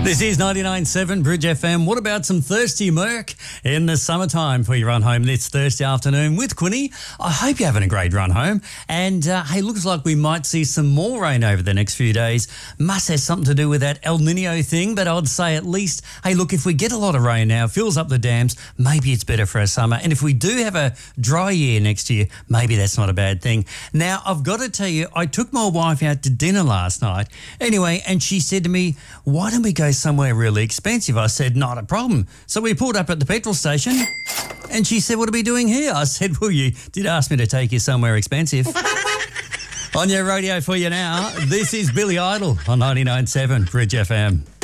This is 99.7 Bridge FM. What about some thirsty Merc in the summertime for your run home this Thursday afternoon with Quinny? I hope you're having a great run home. And, hey, looks like we might see some more rain over the next few days. Must have something to do with that El Nino thing, but I'd say at least, hey, look, if we get a lot of rain now, fills up the dams, maybe it's better for our summer. And if we do have a dry year next year, maybe that's not a bad thing. Now, I've got to tell you, I took my wife out to dinner last night. Anyway, and she said to me, why don't we go somewhere really expensive? I said, not a problem. So we pulled up at the petrol station and she said, what are we doing here? I said, well, you did ask me to take you somewhere expensive. On your radio for you now, this is Billy Idol on 99.7 Bridge FM.